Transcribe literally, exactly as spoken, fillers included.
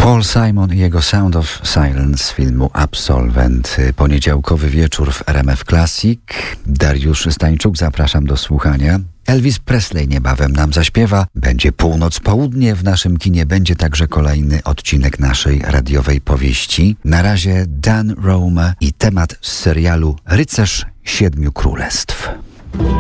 Paul Simon i jego Sound of Silence z filmu Absolwent. Poniedziałkowy wieczór w R M F Classic. Dariusz Stańczuk, zapraszam do słuchania. Elvis Presley niebawem nam zaśpiewa. Będzie północ-południe w naszym kinie. Będzie także kolejny odcinek naszej radiowej powieści. Na razie Dan Rome i temat z serialu Rycerz Siedmiu Królestw.